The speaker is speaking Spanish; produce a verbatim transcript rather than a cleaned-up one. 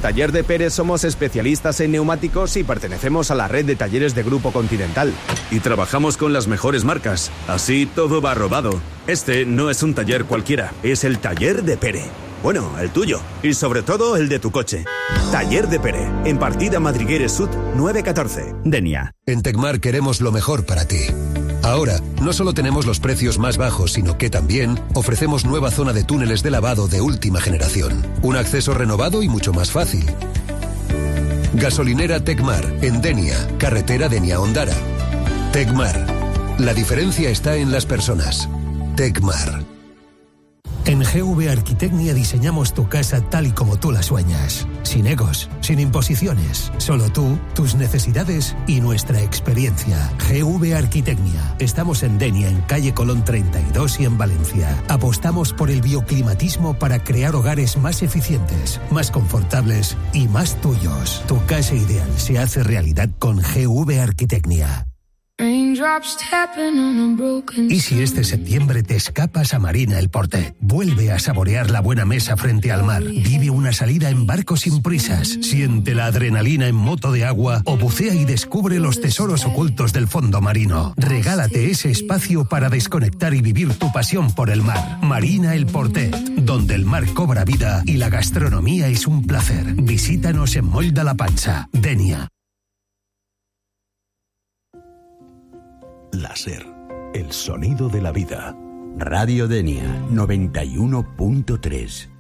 Taller de Pérez somos especialistas en neumáticos y pertenecemos a la red de talleres de Grupo Continental. Y trabajamos con las mejores marcas. Así todo va rodado. Este no es un taller cualquiera, es el Taller de Pérez. Bueno, el tuyo. Y sobre todo el de tu coche. Taller de Pérez, en Partida Madrigueres Sud nueve catorce. Denia. En Tecmar queremos lo mejor para ti. Ahora, no solo tenemos los precios más bajos, sino que también ofrecemos nueva zona de túneles de lavado de última generación. Un acceso renovado y mucho más fácil. Gasolinera Tecmar, en Denia, carretera Denia-Ondara. Tecmar. La diferencia está en las personas. Tecmar. En G V Arquitecnia diseñamos tu casa tal y como tú la sueñas. Sin egos, sin imposiciones. Solo tú, tus necesidades y nuestra experiencia. G V Arquitecnia. Estamos en Denia, en calle Colón treinta y dos y en Valencia. Apostamos por el bioclimatismo para crear hogares más eficientes, más confortables y más tuyos. Tu casa ideal se hace realidad con G V Arquitecnia. ¿Y si este septiembre te escapas a Marina El Portet? Vuelve a saborear la buena mesa frente al mar. Vive una salida en barco sin prisas. Siente la adrenalina en moto de agua o bucea y descubre los tesoros ocultos del fondo marino. Regálate ese espacio para desconectar y vivir tu pasión por el mar. Marina El Portet, donde el mar cobra vida y la gastronomía es un placer. Visítanos en Moll de la Pancha, Denia. Láser, el sonido de la vida. Radio Denia noventa y uno punto tres.